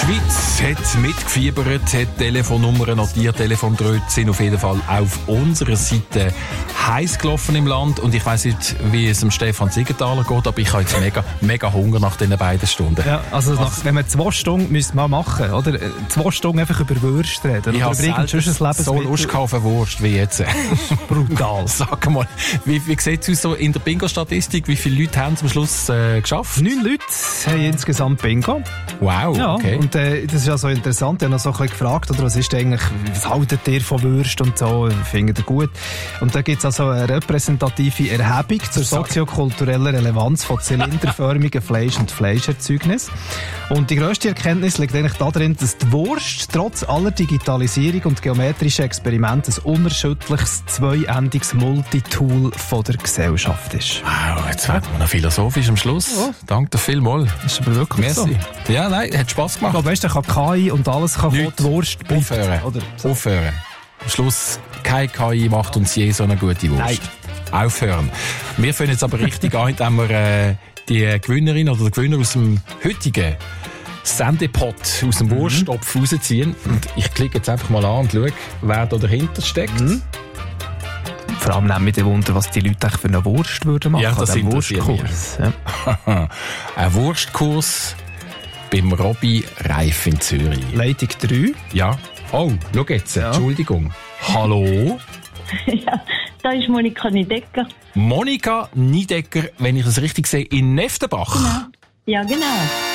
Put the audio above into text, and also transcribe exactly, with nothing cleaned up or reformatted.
Schweiz hat mitgefiebert, hat Telefonnummern notiert, Telefondröte sind auf jeden Fall auf unserer Seite heiß gelaufen im Land. Und ich weiss nicht, wie es dem Stefan Siegenthaler geht, aber ich habe jetzt mega, mega Hunger nach diesen beiden Stunden. Ja, also, also nach, wenn wir zwei Stunden müssen wir machen, oder? Zwei Stunden einfach über Würst reden. Ich habe so Lust auf eine Wurst wie jetzt. Brutal. Sag mal, wie, wie sieht es aus so in der Bingo-Statistik? Wie viele Leute haben es am Schluss äh, geschafft? Neun Leute haben insgesamt Bingo. Wow, ja, okay. Und äh, das ist ja so interessant. Ich habe noch so ein bisschen gefragt, oder was ist eigentlich, was haltet ihr von Würst und so, findet ihr gut? Und da gibt es also eine repräsentative Erhebung zur soziokulturellen Relevanz von zylinderförmigen Fleisch- und Fleischerzeugnis. Und die grösste Erkenntnis liegt eigentlich darin, dass die Wurst trotz aller Digitalisierung und geometrischen Experimente ein unerschütterliches, zweiendiges Multitool von der Gesellschaft ist. Wow, jetzt werden wir noch philosophisch am Schluss. Ja. Danke dir vielmals. Das ist aber wirklich Merci. so. Ja, nein, hat Spass gemacht. Aber weißt du, kann K I und alles kann Nicht. die Wurst bleibt, Aufhören. oder? Aufhören. Am Schluss, kein K I macht uns je so eine gute Wurst. Nein. Aufhören. Wir fangen jetzt aber richtig an, indem wir äh, die Gewinnerin oder den Gewinner aus dem heutigen Sendepot, aus dem mhm. Wursttopf rausziehen. Und ich klicke jetzt einfach mal an und schaue, wer da dahinter steckt. Mhm. Vor allem nehmen wir den Wunder, was die Leute für eine Wurst würden machen. Ja, das einen interessiert Wurstkurs. Ja. Ein Wurstkurs beim Robby Reif in Zürich. Leitung drei. Ja. Oh, schau jetzt. Ja. Entschuldigung. Hallo? Ja, da ist Monika Niedecker. Monika Niedecker, wenn ich das richtig sehe, in Neftenbach. Genau. Ja, genau.